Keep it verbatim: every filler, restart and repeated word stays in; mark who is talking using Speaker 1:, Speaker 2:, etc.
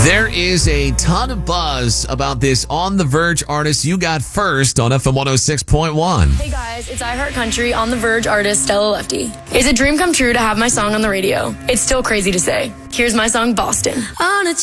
Speaker 1: There is a ton of buzz about this On the Verge artist you got first on F M one oh six point one.
Speaker 2: Hey guys, it's I Heart Country On the Verge artist Stella Lefty. It's a dream come true to have my song on the radio. It's still crazy to say. Here's my song, Boston.
Speaker 3: On a